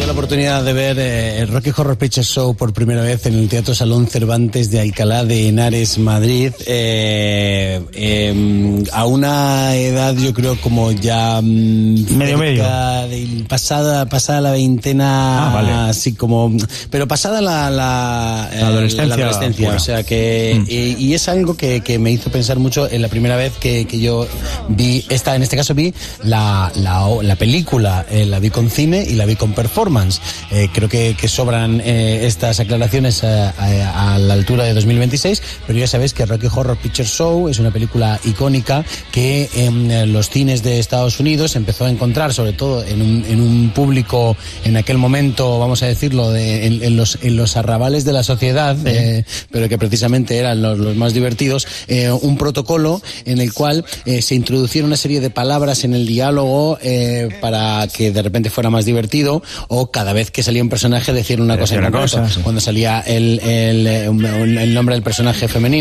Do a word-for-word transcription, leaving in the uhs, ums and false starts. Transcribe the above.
la oportunidad de ver eh, el Rocky Horror Picture Show por primera vez en el Teatro Salón Cervantes de Alcalá de Henares, Madrid, eh, eh, a una edad yo creo como ya mm, medio medio de, pasada pasada la veintena, ah, vale. así como, pero pasada la, la, la adolescencia, la adolescencia bueno. O sea que mm. y, y es algo que, que me hizo pensar mucho en la primera vez que, que yo vi esta, en este caso vi la, la, la película, eh, la vi con cine y la vi con performance. Eh, creo que, que sobran eh, estas aclaraciones a, a, a la altura de dos mil veintiséis, pero ya sabéis que Rocky Horror Picture Show es una película icónica que en los cines de Estados Unidos empezó a encontrar, sobre todo en un, en un público en aquel momento, vamos a decirlo, de, en, en, los, en los arrabales de la sociedad, sí. eh, pero que precisamente eran los, los más divertidos, eh, un protocolo en el cual eh, se introducieron una serie de palabras en el diálogo eh, para que de repente fuera más divertido, o cada vez que salía un personaje decir una cosa en concreto. Cuando salía el, el, el nombre del personaje femenino,